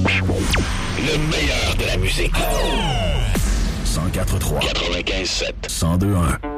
Le meilleur de la musique. 104.3 95.7 102.1